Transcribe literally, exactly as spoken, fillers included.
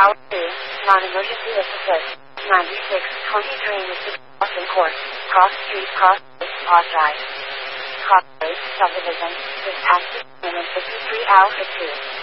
Tower two, non-emergency assist. ninety-six twenty-three Mister Boston Court, Cross Street, Cross Street, Outside. Cross Street, Subdivision, Dispatch, minute fifty-three Alpha two.